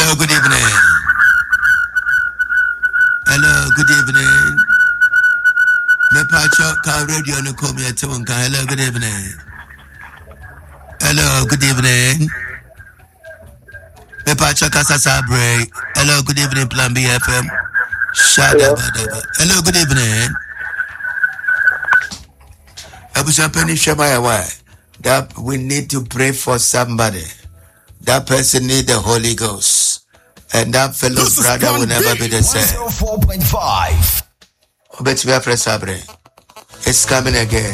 Hello, good evening. Hello, good evening. Me pacho ka radio no come here to unka. Hello, good evening. Hello, good evening. Me pacho ka sabre. Hello, good evening, Plan B FM. Hello, good evening. Abuja Penny Shabaya, why? That we need to pray for somebody. That person need the Holy Ghost. And that fellow brother will never be the same. 104.5. Bet me a press sabre. It's coming again.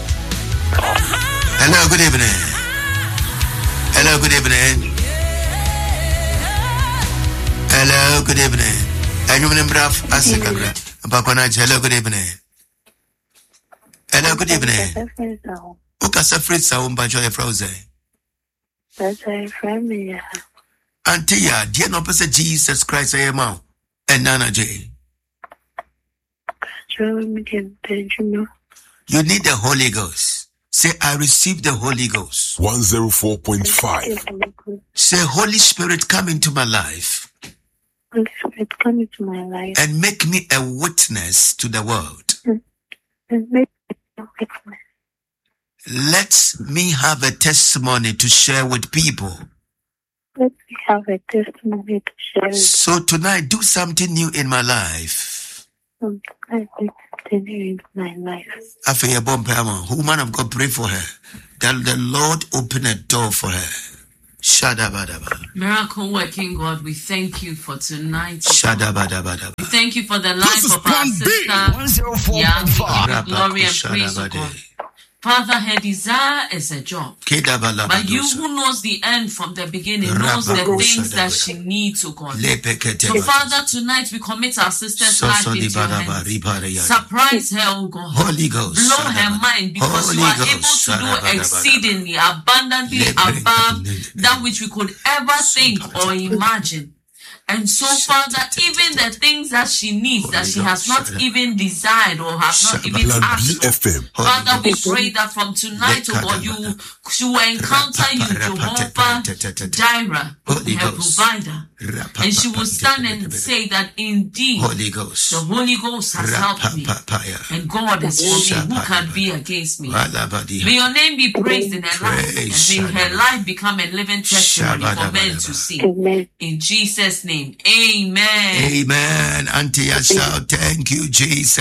Hello, good evening. Hello, good evening. Hello, good evening. And you mean brave Asika? Hello, good evening. Hello, good evening. Ukasa Fritz Umbanjo Frozen. That's a friend. Antia, dear no person Jesus Christ, I am out. And Nana J. You need the Holy Ghost. Say, I receive the Holy Ghost. 104.5. Say, Holy Spirit, come into my life. Holy Spirit, come into my life. And make me a witness to the world. And make me a witness. Let me have a testimony to share with people. Let me have a testimony to share. So tonight, do something new in my life. I do something new in my life. After your bomb, woman of God, pray for her. That the Lord open a door for her. Shadabadaba. Miracle working God, we thank you for tonight. Shadabadabadaba. We thank you for the life of our sister. 104.5. Yeah, we give you glory and praise, oh God. Father, her desire is a job. But you who knows the end from the beginning knows the things that she needs, oh God. So Father, tonight we commit our sister's life into your hands. Surprise her, oh God. Holy Ghost. Blow her mind because you are able to do exceedingly, abundantly above that which we could ever think or imagine. And so, Father, even the things that she needs, that she has not even desired or has not even asked for, Father, we pray that from tonight, oh God, she will encounter you, Jehovah Jireh, her provider. And she will stand and say that indeed, the Holy Ghost has helped me. And God is for me. Who can be against me? May your name be praised in her life. And may her life become a living testimony for men to see. In Jesus' name. Amen. Amen. Auntie, I shout, thank you, Jesus.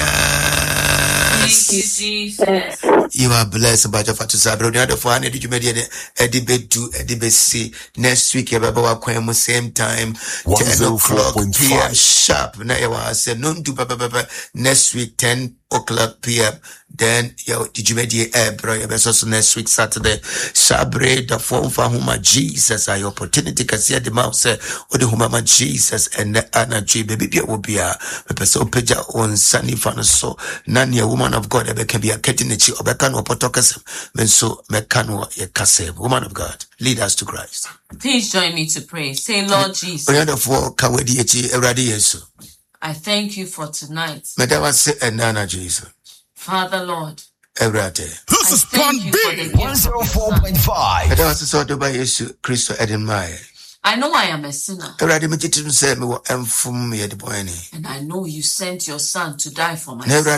Thank you, Jesus. You are blessed by your Father. Sabro, the other 400 did you made Edibe do Edibe C next week, about same time, 10 o'clock p.m. sharp. Now you are saying, no, do next week, 10 o'clock p.m. Then did you make bro? Also next week Saturday. Sabre the phone for whom Jesus I opportunity can see the mouth say or the whom Jesus and the energy baby will be a person peja on sunny fan so none a woman of God ever can be a ketinichi or becan or potokasm when so mecano a kase woman of God lead us to Christ. Please join me to pray. Say, Lord Jesus. I thank you for tonight. Jesus. Father, Lord. This is Plan B. 104.5. I know I am a sinner. And I know you sent your son to die for my sin.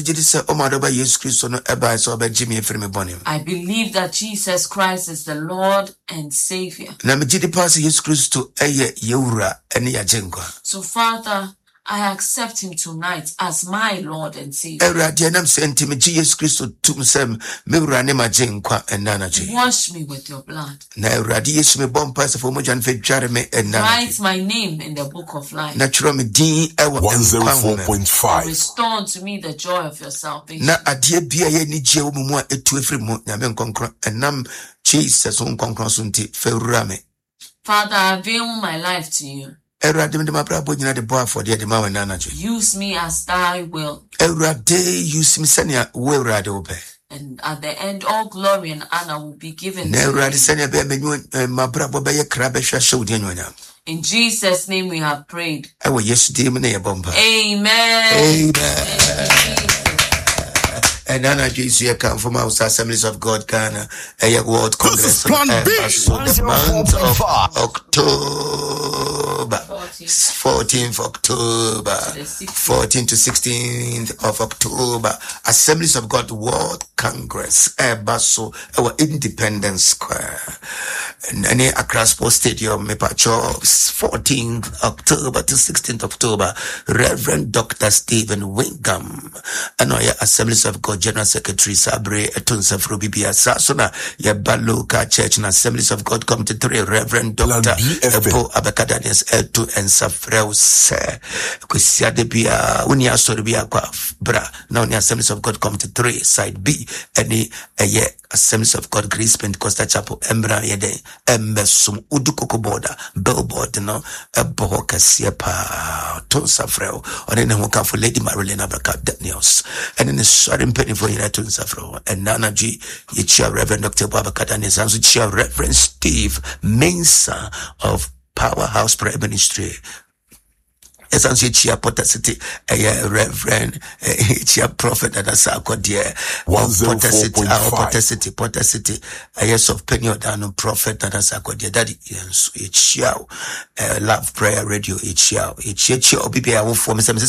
I believe that Jesus Christ is the Lord and Savior. So, Father, I accept him tonight as my Lord and Savior. Wash me with your blood. Write my name in the book of life. 104.5. Restore unto me the joy of your salvation. Father, I avail my life to you. Use me as thy will. And at the end, all glory and honor will be given to you. In Jesus' name we have prayed. Amen. Amen. And Anna Jesus come from our Assemblies of God Ghana, a World Congress. The month of October. 14th October, 14th to 16th of October, Assemblies of God World Congress, Basso, our Independence Square, and any Accra Sports Stadium, Mepacho, 14th October to 16th October, Reverend Dr. Stephen Wingham, and our Assemblies of God General Secretary Sabre Etunsa Frubibia Sasona, Yabaluka Church and Assemblies of God Committee 3, Reverend Dr. Epo Abakadanias Etu and Safreu Se, Kusiade Bia, Unia Soribia Quaf, Bra, now the Assemblies of God Committee 3, Side B, any Assemblies of God Grace Pentecostal Chapel, Embra Yede, Embesum, Udukoko border, Billboard, no, Ebohoka Siepa, Ton Safreu, or then Hoka for Lady Marilena Abakat Daniels, and in the Swarin Penny for Ton Safreu, and Nana G, Yichia Reverend Dr. Babakadanis, and Yichia Reverend Steve Mensa of Powerhouse Prayer Ministry. Essentially, Chia Potter City, a Reverend, Chia Prophet, and a Sako dear, Potter City, a yes of Penny Odano Prophet, and a Sako dear, Daddy, Chia, Love Prayer Radio, Chia, Obibi, I will form some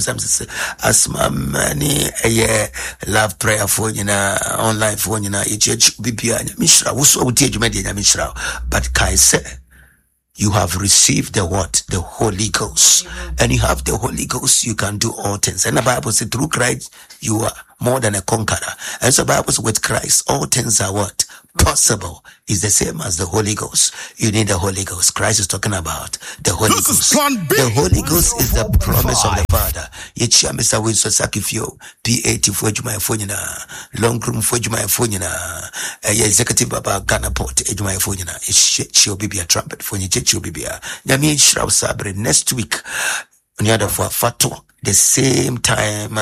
as my money, a Love Prayer for you, online for you, Bibi, Mishra, whoso would take you, Mishra, but Kai said, you have received the what? The Holy Ghost. And you have the Holy Ghost, you can do all things. And the Bible says, through Christ, you are more than a conqueror. And so the Bible says, with Christ, all things are what? Possible. Is the same as the Holy Ghost. You need the Holy Ghost. Christ is talking about the Holy Ghost. The Holy Ghost is the promise of the Father. Yechia Mr. Wilson Sakifio, P80 for Jumaya Fonina, Long Room for Jumaya Fonina, Executive Baba Ghana Port, Jumaya Fonina, she'll be a trumpet for Nichechu Bibia. Yami Shrao Sabre next week. On the other for Fatwa, the same time,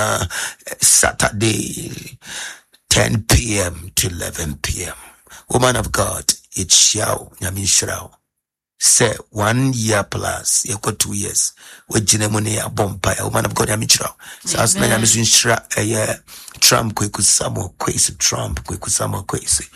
Saturday, 10 p.m. to 11 p.m. Woman of God, it's Shao, Yamin Shrao. Say 1 year plus, you got 2 years. With Jinemone, a bompire, woman of God, Yamin Shrao. So as many as in Trump, Quikusamo, Quasi, Trump, Quikusamo, Quasi.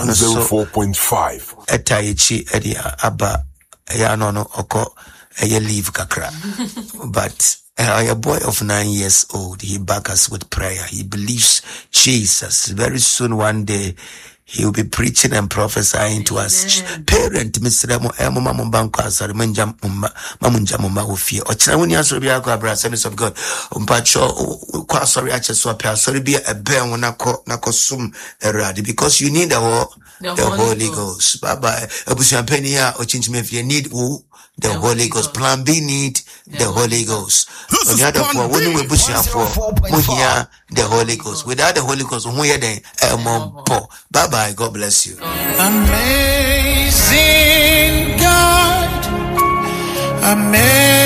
104.5. Etaichi, Edia, Abba, Yanono, Oko, leave Kakra. But a boy of 9 years old, he back us with prayer. He believes Jesus. Very soon, one day, he will be preaching and prophesying to us. Parent, Mr. Mama Banka, Sarimanjam, Mamunjamuma, Ufia, or Chinawunia Sobia, Assemblies of God, Umpacho, Quasori, Acheswapia, sorry, be a bear when Nakosum Eradi, because you need the Holy Ghost. Bye bye. Abusian Penia, or change me if you need the Holy Ghost. Plan B need the Holy Ghost. On the other one, when we push for the Holy Ghost. Without the Holy Ghost, we are the bye bye. God bless you. Amazing God, amazing.